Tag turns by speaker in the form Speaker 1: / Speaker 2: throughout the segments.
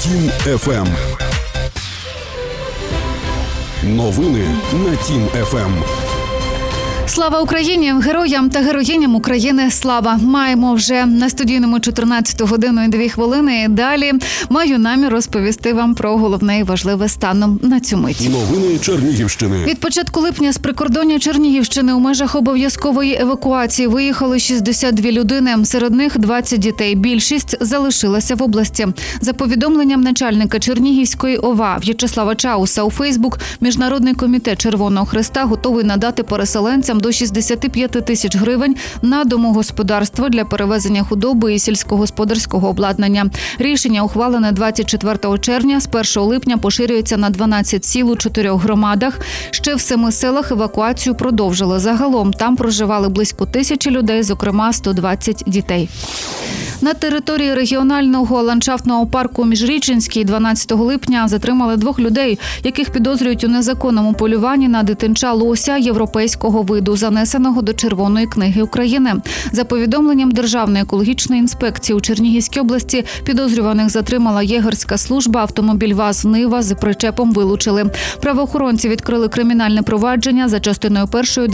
Speaker 1: Тім ФМ. Новини на Тім ФМ.
Speaker 2: Слава Україні! Героям та героїням України слава! Маємо вже на студійному 14 годину і 2 хвилини. Далі маю намір розповісти вам про головне і важливе станом на цю мить.
Speaker 1: Новини Чернігівщини.
Speaker 2: Від початку липня з прикордоння Чернігівщини у межах обов'язкової евакуації виїхали 62 людини. Серед них 20 дітей. Більшість залишилася в області. За повідомленням начальника Чернігівської ОВА В'ячеслава Чауса у Фейсбук, Міжнародний комітет Червоного Хреста готовий надати переселенцям до 65 тисяч гривень на домогосподарство для перевезення худоби і сільськогосподарського обладнання. Рішення ухвалене 24 червня, з 1 липня поширюється на 12 сіл у 4 громадах. Ще в 7 селах евакуацію продовжили. Загалом там проживали близько 1000 людей, зокрема 120 дітей. На території регіонального ландшафтного парку Міжрічинський 12 липня затримали 2 людей, яких підозрюють у незаконному полюванні на дитинча лося європейського виду, занесеного до Червоної книги України. За повідомленням Державної екологічної інспекції у Чернігівській області, підозрюваних затримала єгерська служба, автомобіль ВАЗ «Нива» з причепом вилучили. Правоохоронці відкрили кримінальне провадження за частиною 1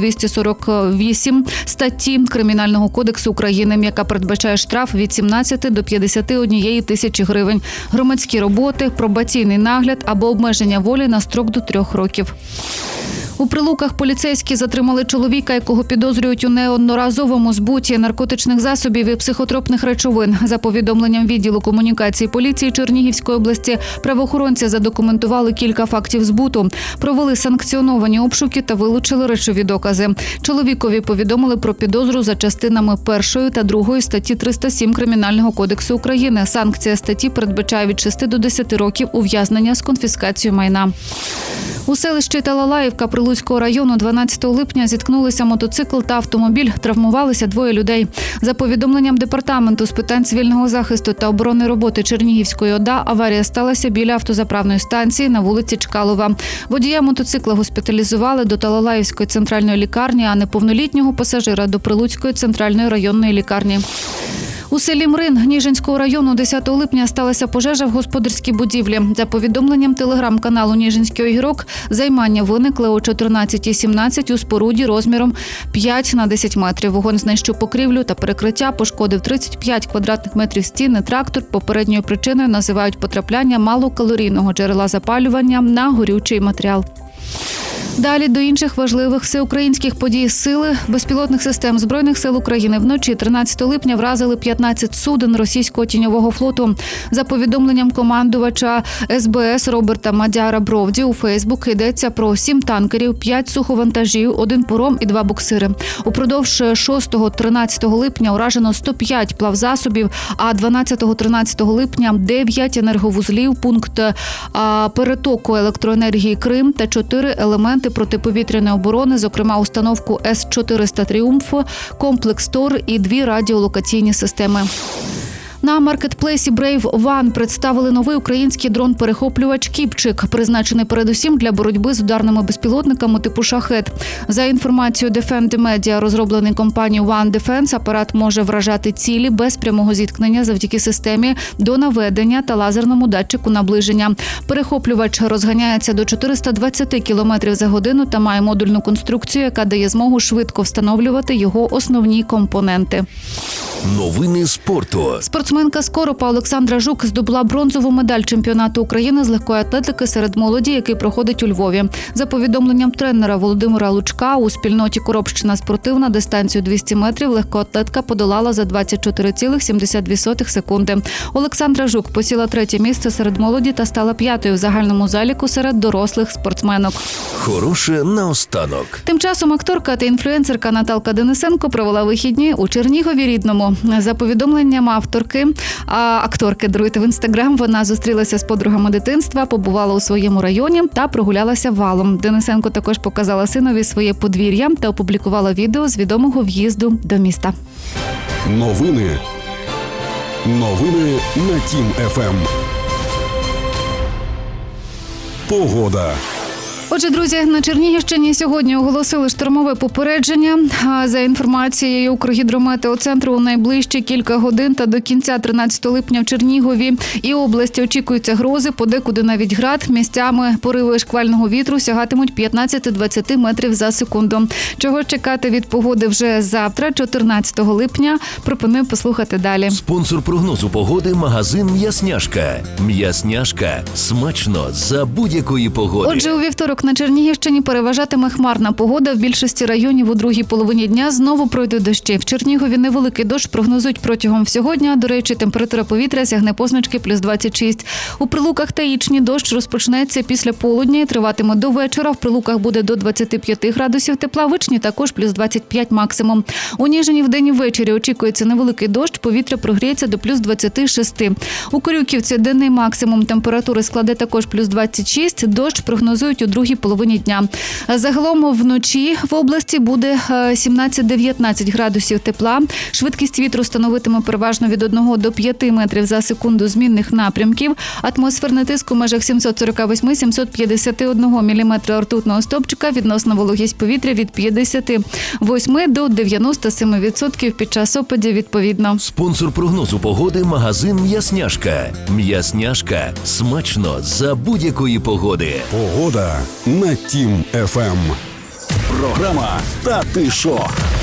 Speaker 2: 248 статті Кримінального кодексу України, яка передбачає штраф від 17 до 51 тисячі гривень, громадські роботи, пробаційний нагляд або обмеження волі на строк до 3 років. У Прилуках поліцейські затримали чоловіка, якого підозрюють у неодноразовому збуті наркотичних засобів і психотропних речовин. За повідомленням відділу комунікації поліції Чернігівської області, правоохоронці задокументували кілька фактів збуту, провели санкціоновані обшуки та вилучили речові докази. Чоловікові повідомили про підозру за частинами 1 та 2 статті 307 Кримінального кодексу України. Санкція статті передбачає від 6 до 10 років ув'язнення з конфіскацією майна. У селищі Талалаївка Прилуцького району 12 липня зіткнулися мотоцикл та автомобіль. Травмувалися 2 людей. За повідомленням Департаменту з питань цивільного захисту та оборонної роботи Чернігівської ОДА, аварія сталася біля автозаправної станції на вулиці Чкалова. Водія мотоцикла госпіталізували до Талалаївської центральної лікарні, а неповнолітнього пасажира – до Прилуцької центральної районної лікарні. У селі Мрин Ніжинського району 10 липня сталася пожежа в господарській будівлі. За повідомленням телеграм-каналу «Ніжинський огірок», займання виникли о 14:17 у споруді розміром 5 на 10 метрів. Вогонь знищив покрівлю та перекриття, пошкодив 35 квадратних метрів стіни. Трактор попередньою причиною називають потрапляння малокалорійного джерела запалювання на горючий матеріал. Далі до інших важливих всеукраїнських подій. Сили безпілотних систем Збройних сил України вночі 13 липня вразили 15 суден російського тіньового флоту. За повідомленням командувача СБС Роберта Мадяра Бровді у Фейсбук йдеться про 7 танкерів, 5 суховантажів, 1 паром і 2 буксири. Упродовж 6-13 липня уражено 105 плавзасобів, а 12-13 липня 9 енерговузлів, пункт перетоку електроенергії Крим та 4 елементи протиповітряної оборони, зокрема установку С-400 «Тріумф», комплекс ТОР і 2 радіолокаційні системи. На маркетплейсі Brave One представили новий український дрон-перехоплювач «Кіпчик», призначений передусім для боротьби з ударними безпілотниками типу «Шахед». За інформацією Defend Media, розроблений компанією One Defense, апарат може вражати цілі без прямого зіткнення завдяки системі до наведення та лазерному датчику наближення. Перехоплювач розганяється до 420 км за годину та має модульну конструкцію, яка дає змогу швидко встановлювати його основні компоненти.
Speaker 1: Новини спорту.
Speaker 2: Спортсменка з Коропа Олександра Жук здобула бронзову медаль чемпіонату України з легкої атлетики серед молоді, який проходить у Львові. За повідомленням тренера Володимира Лучка, у спільноті «Коропщина спортивна» дистанцію 200 метрів легкоатлетка подолала за 24,72 секунди. Олександра Жук посіла 3-те місце серед молоді та стала 5-ю в загальному заліку серед дорослих спортсменок.
Speaker 1: Хороше наостанок.
Speaker 2: Тим часом акторка та інфлюенсерка Наталка Денисенко провела вихідні у Чернігові рідному. За повідомленням акторки, даруйте, в Інстаграм, вона зустрілася з подругами дитинства, побувала у своєму районі та прогулялася валом. Денисенко також показала синові своє подвір'я та опублікувала відео з відомого в'їзду до міста.
Speaker 1: Новини на Тім ФМ. Погода.
Speaker 2: Отже, друзі, на Чернігівщині сьогодні оголосили штормове попередження. За інформацією Укргідрометеоцентру, у найближчі кілька годин та до кінця 13 липня в Чернігові і області очікуються грози, подекуди навіть град. Місцями пориви шквального вітру сягатимуть 15-20 метрів за секунду. Чого чекати від погоди вже завтра, 14 липня, пропоную послухати далі.
Speaker 1: Спонсор прогнозу погоди – магазин «М'ясняшка». «М'ясняшка» – смачно за будь-якої погоди.
Speaker 2: Отже, у вівторок на Чернігівщині переважатиме хмарна погода. В більшості районів у другій половині дня знову пройдуть дощі. В Чернігові невеликий дощ прогнозують протягом всього дня. До речі, температура повітря сягне позначки плюс 26. У Прилуках та Ічні дощ розпочнеться після полудня і триватиме до вечора. В Прилуках буде до 25 градусів тепла, в Ічні також плюс 25 максимум. У Ніжині вдень і ввечері очікується невеликий дощ, повітря прогріється до плюс 26. У Корюківці денний максимум температури складе також плюс 26. Дощ прогнозують у другій половині дня. Загалом вночі в області буде 17-19 градусів тепла. Швидкість вітру становитиме переважно від 1 до 5 метрів за секунду змінних напрямків. Атмосферний тиск у межах 748-751 міліметра ртутного стовпчика. Відносна вологість повітря від 58 до 97% під час опадів відповідно.
Speaker 1: Спонсор прогнозу погоди – магазин «М'ясняшка». «М'ясняшка» – смачно за будь-якої погоди.
Speaker 3: Погода на Тім ФМ. Програма «Та ти шо?».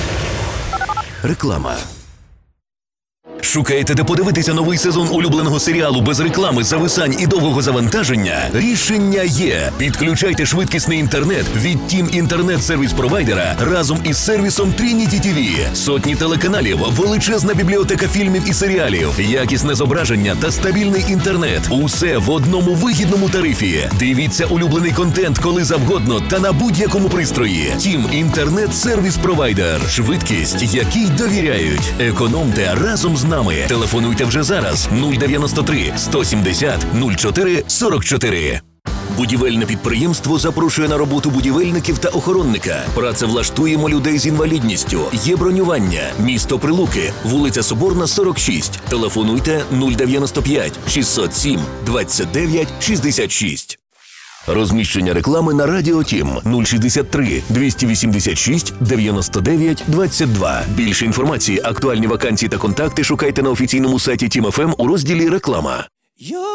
Speaker 1: Реклама. Шукаєте, де подивитися новий сезон улюбленого серіалу без реклами, зависань і довгого завантаження? Рішення є. Підключайте швидкісний інтернет від Team інтернет-сервіс-провайдера разом із сервісом Trinity TV. Сотні телеканалів, величезна бібліотека фільмів і серіалів, якісне зображення та стабільний інтернет. Усе в одному вигідному тарифі. Дивіться улюблений контент коли завгодно та на будь-якому пристрої. Team інтернет-сервіс-провайдер. Швидкість, якій довіряють. Економте разом з нами. Телефонуйте вже зараз 093 170 04 44. Будівельне підприємство запрошує на роботу будівельників та охоронника. Працевлаштуємо людей з інвалідністю. Є бронювання. Місто Прилуки. Вулиця Соборна, 46. Телефонуйте 095 607 29 66. Розміщення реклами на Радіо Тім 063 286 99 22. Більше інформації, актуальні вакансії та контакти шукайте на офіційному сайті Тім ФМ у розділі «Реклама».